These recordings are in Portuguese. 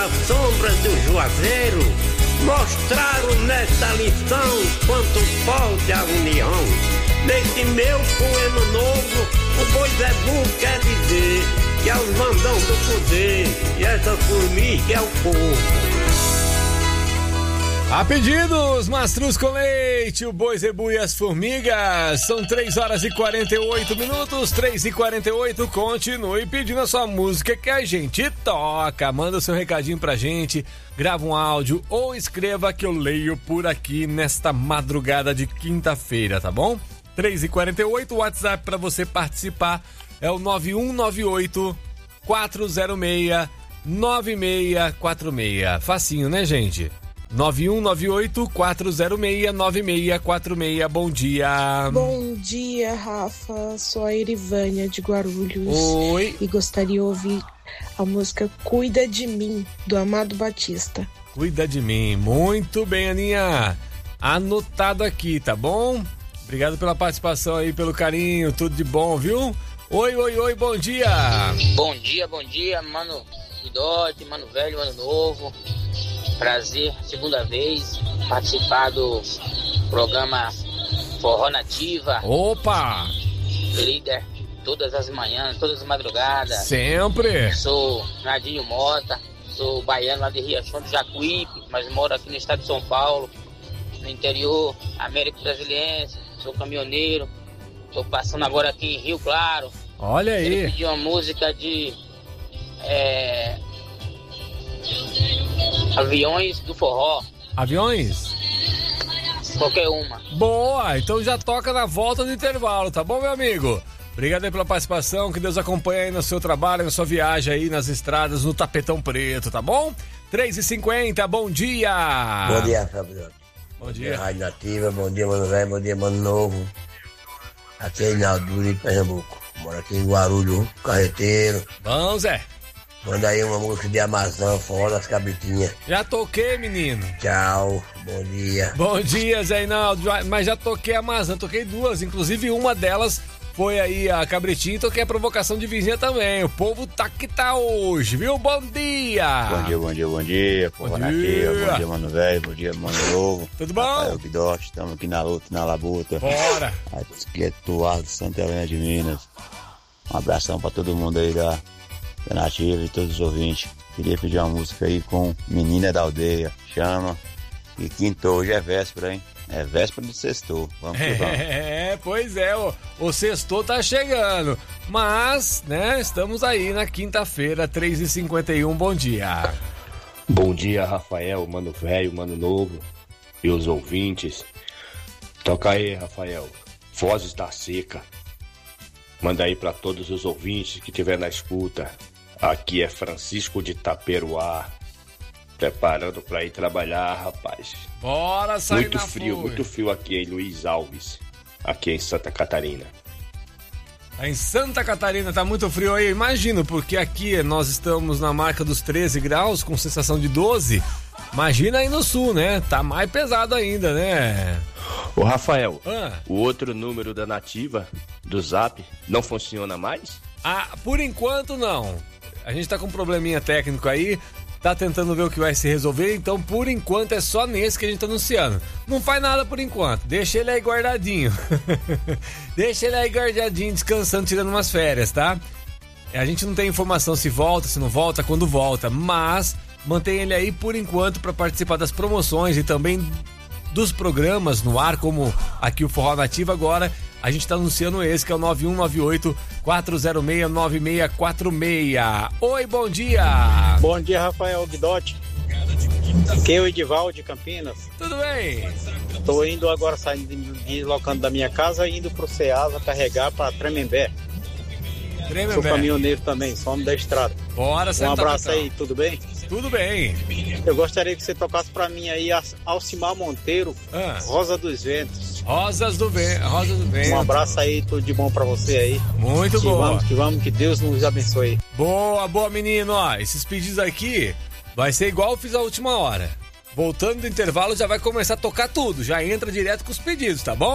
A sombra do Juazeiro mostraram nesta lição quanto pode a união. Neste meu poema novo, o boi Zebu quer dizer que é os mandão do poder e essa formiga é o povo. A pedidos, Mastruz com leite, o boi Zebu e as formigas. São 3h48, 3h48. Continue pedindo a sua música que a gente toca. Manda o seu recadinho pra gente, grava um áudio ou escreva que eu leio por aqui nesta madrugada de quinta-feira, tá bom? 3h48, o WhatsApp pra você participar é o 9198 406 9646. Facinho, né, gente? 9198-406-9646. Bom dia. Bom dia, Rafa. Sou a Erivânia de Guarulhos. Oi. E gostaria de ouvir a música Cuida de Mim, do Amado Batista. Cuida de mim. Muito bem, Aninha. Anotado aqui, tá bom? Obrigado pela participação aí, pelo carinho. Tudo de bom, viu? Oi, bom dia. Bom dia, mano Idote, mano velho, mano novo. Prazer, segunda vez, participar do programa Forró Nativa. Opa! Líder todas as manhãs, todas as madrugadas. Sempre! Sou Nadinho Mota, sou baiano lá de Riachão do Jacuípe, mas moro aqui no estado de São Paulo, no interior, América Brasiliense. Sou caminhoneiro, tô passando agora aqui em Rio Claro. Olha aí! Ele pediu uma música de... Aviões do Forró. Aviões? Qualquer uma. Boa, então já toca na volta do intervalo, tá bom, meu amigo? Obrigado aí pela participação, que Deus acompanhe aí no seu trabalho, na sua viagem aí nas estradas, no tapetão preto, tá bom? 3h50, bom dia! Bom dia, Fábio. Bom dia. Rádio Nativa, bom dia, mano velho, bom dia, mano novo. Aqui é Inaldo de Pernambuco, moro aqui em Guarulhos, carreteiro. Bom, Zé. Manda aí uma música de Amazon, Forró das Cabritinhas. Já toquei, menino. Tchau, bom dia. Bom dia, Zé Inaldo. Mas já toquei a Amazon, toquei duas. Inclusive uma delas foi aí a Cabritinha e toquei a Provocação de Vizinha também. O povo tá que tá hoje, viu? Bom dia. Bom dia. Forró Nativa, bom dia, mano velho, bom dia, mano novo. Tudo bom? Rafael Guidotti, estamos aqui na luta, na labuta. Bora. Aqui é Tuardo, Santa Helena de Minas. Um abração pra todo mundo aí da Nativa e todos os ouvintes. Queria pedir uma música aí com Menina da Aldeia, Chama. E quintou, hoje é véspera, hein? É véspera do sextou. Vamos que vamos. Pois é, o sextou tá chegando. Mas, né, estamos aí na quinta-feira, 3h51, bom dia. Bom dia, Rafael, mano velho, mano novo e os ouvintes. Toca aí, Rafael, Vozes da Seca. Manda aí pra todos os ouvintes que estiver na escuta. Aqui é Francisco de Taperoá, preparando pra ir trabalhar, rapaz. Bora sair muito frio aqui em Luiz Alves, aqui em Santa Catarina. Em Santa Catarina tá muito frio aí, imagino, porque aqui nós estamos na marca dos 13 graus, com sensação de 12. Imagina aí no sul, né? Tá mais pesado ainda, né? Ô Rafael, o outro número da Nativa, do Zap, não funciona mais? Por enquanto não. A gente tá com um probleminha técnico aí, tá tentando ver o que vai se resolver, então por enquanto é só nesse que a gente tá anunciando. Não faz nada por enquanto, deixa ele aí guardadinho. Deixa ele aí guardadinho, descansando, tirando umas férias, tá? A gente não tem informação se volta, se não volta, quando volta, mas mantém ele aí por enquanto para participar das promoções e também dos programas no ar, como aqui o Forró Nativa. Agora a gente tá anunciando esse, que é o 9198-406-9646. Oi, bom dia! Bom dia, Rafael Guidotti. Aqui é o Edivaldo de Campinas. Tudo bem? Tô indo agora, saindo, deslocando da minha casa, indo pro Ceasa carregar pra Tremembé. Sou caminhoneiro também, sou homem da estrada. Bora, um abraço aí, tudo bem? Tudo bem. Eu gostaria que você tocasse pra mim aí Alcimar Monteiro, Rosa dos Ventos. Rosas do Vento. Um abraço aí, tudo de bom pra você aí. Muito bom. Vamos, que Deus nos abençoe. Boa, menino. Ó, esses pedidos aqui vai ser igual eu fiz a última hora. Voltando do intervalo, já vai começar a tocar tudo. Já entra direto com os pedidos, tá bom?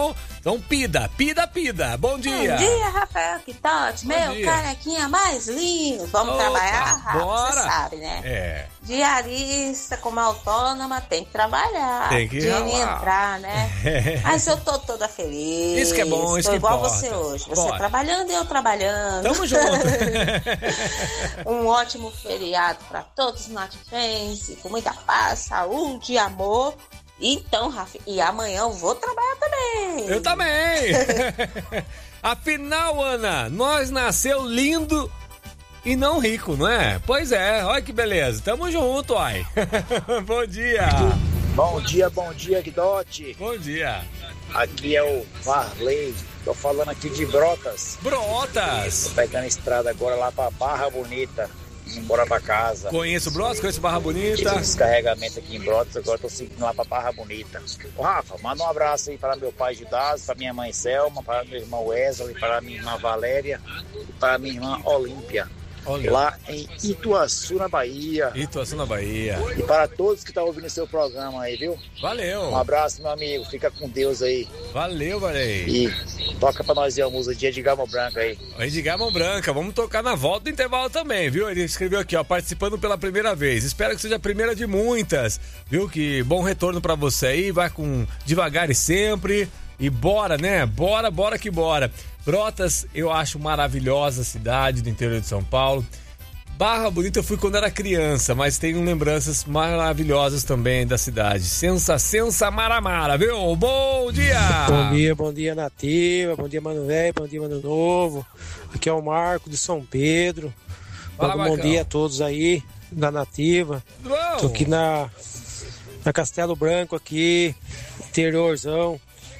Então pida. Bom dia. Bom dia, Rafael Quitote, meu carequinha mais lindo. Vamos trabalhar, Rafa? Bora. Você sabe, né? É. Diarista, como autônoma, tem que trabalhar. Tem que entrar, né? Mas eu tô toda feliz. Isso que é bom, isso tô que igual importa. você hoje. Você Bora. trabalhando e eu trabalhando. Tamo junto. Um ótimo feriado pra todos os natifenses, com muita paz, saúde e amor. Então, Rafa, e amanhã eu vou trabalhar também. Eu também. Afinal, Ana, nós nasceu lindo e não rico, não é? Pois é, olha que beleza. Tamo junto, uai. Bom dia. Bom dia, Guidote. Bom dia. Aqui é o Varley. Tô falando aqui de Brotas. Brotas. Tô pegando a estrada agora lá pra Barra Bonita. Embora pra casa. Conheço Brotas, conheço Barra Bonita. Tive descarregamento aqui em Brotas, agora tô seguindo lá pra Barra Bonita. Ô, Rafa, manda um abraço aí para meu pai Judas, pra minha mãe Selma, para meu irmão Wesley, para minha irmã Valéria e para minha irmã Olímpia. Lá em Ituaçu, na Bahia. Ituaçu, na Bahia. E para todos que estão ouvindo o seu programa aí, viu? Valeu. Um abraço, meu amigo. Fica com Deus aí. Valeu, Valei. E toca pra nós aí a música de Edgar Mão Branca aí. Edgar Mão Branca. Vamos tocar na volta do intervalo também, viu? Ele escreveu aqui, ó, participando pela primeira vez. Espero que seja a primeira de muitas, viu? Que bom retorno pra você aí. Vai com devagar e sempre. E bora, né? Bora que bora. Brotas, eu acho maravilhosa a cidade do interior de São Paulo. Barra Bonita eu fui quando era criança, mas tenho lembranças maravilhosas também da cidade. Sensa Maramara, viu? Bom dia! Bom dia, Nativa. Bom dia, Mano Velho. Bom dia, Mano Novo. Aqui é o Marco de São Pedro. Bom dia a todos aí da Nativa. Bom. Tô aqui na Castelo Branco, aqui, interiorzão.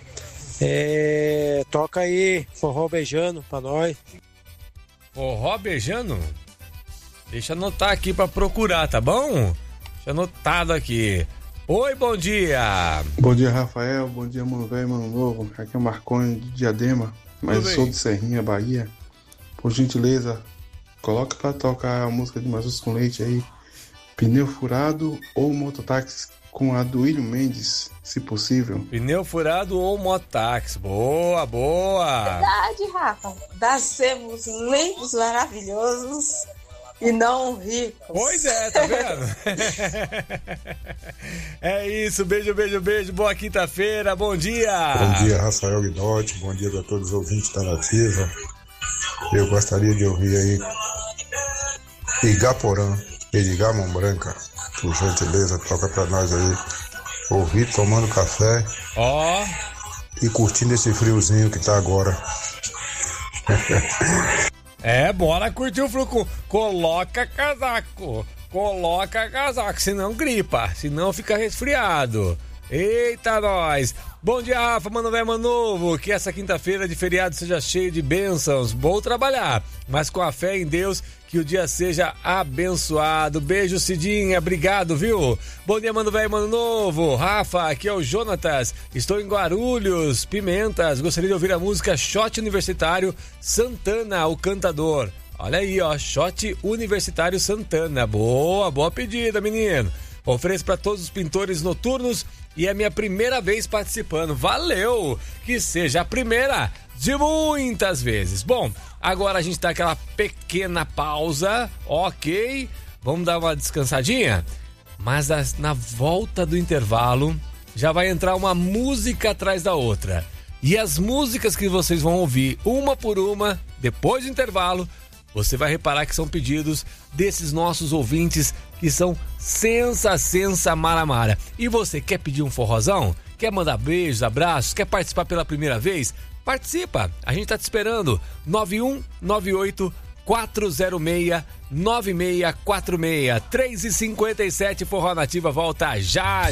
Toca aí, forró beijando pra nós. Forró beijando? Deixa eu anotar aqui pra procurar, tá bom? Deixa anotado aqui. Oi, bom dia. Bom dia, Rafael. Bom dia, Mano Velho, Mano Novo. Aqui é o Marconi de Diadema, mas sou de Serrinha, Bahia. Por gentileza, coloca pra tocar a música de Jesus com Leite aí. Pneu furado ou mototáxi com a do William Mendes, se possível. Pneu furado ou mototáxi. Boa. Verdade, Rafa. Nascemos lindos, maravilhosos e não ricos. Pois é, tá vendo? É isso, beijo. Boa quinta-feira, bom dia. Bom dia, Rafael Guidotti. Bom dia a todos os ouvintes da Nativa. Eu gostaria de ouvir aí Igaporã, Edgar Mão Branca. Por gentileza, toca pra nós aí. Ouvir tomando café. E curtindo esse friozinho que tá agora. Bora curtir o frio. Coloca casaco, senão gripa, senão fica resfriado. Eita, nós! Bom dia, Rafa, Mano Velho, Mano Novo. Que essa quinta-feira de feriado seja cheia de bênçãos. Vou trabalhar, mas com a fé em Deus, que o dia seja abençoado. Beijo, Cidinha, obrigado, viu? Bom dia, Mano Velho, Mano Novo. Rafa, aqui é o Jonatas. Estou em Guarulhos, Pimentas. Gostaria de ouvir a música Shot Universitário Santana, o cantador. Olha aí, ó, Shot Universitário Santana. Boa pedida, menino. Ofereço para todos os pintores noturnos e é minha primeira vez participando. Valeu! Que seja a primeira de muitas vezes. Bom, agora a gente tá aquela pequena pausa, ok? Vamos dar uma descansadinha? Mas na volta do intervalo já vai entrar uma música atrás da outra. E as músicas que vocês vão ouvir, uma por uma, depois do intervalo, você vai reparar que são pedidos desses nossos ouvintes que são sensa Maramara. E você quer pedir um forrozão? Quer mandar beijos, abraços? Quer participar pela primeira vez? Participa! A gente tá te esperando. 9198 406 9646 3h57. Forró Nativa volta já!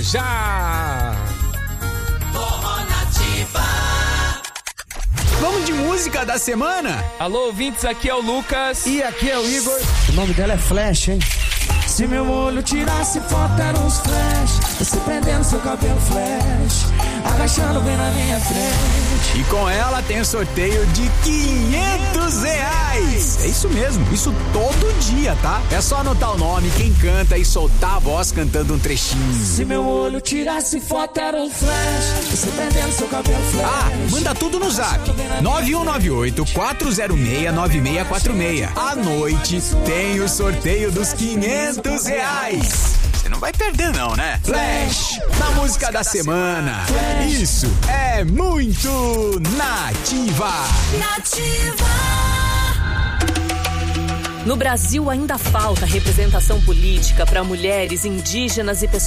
Forró Nativa. Vamos de música da semana? Alô, ouvintes, aqui é o Lucas. E aqui é o Igor. O nome dela é Flash, hein? Se meu olho tirasse foto, eram uns flash. Você prendendo seu cabelo flash, agachando bem na minha frente. E com ela tem o sorteio de R$500. É isso mesmo, isso todo dia, tá? É só anotar o nome, quem canta e soltar a voz cantando um trechinho. Se meu olho tirasse foto era um flash, você prendendo seu cabelo flash. Ah, manda tudo no zap 9198-406-9646. À noite tem o sorteio dos R$500. Você não vai perder não, né? Flash, na música da semana. Isso é muito Nativa. No Brasil ainda falta representação política para mulheres, indígenas e pessoas